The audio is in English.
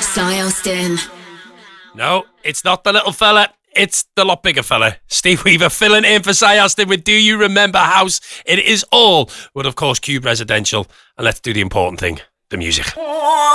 Cy Austin. No, it's not the little fella. It's the lot bigger fella. Steve Weaver filling in for Cy Austin with Do You Remember House? It is all, but of course, Cube Residential. And let's do the important thing, the music.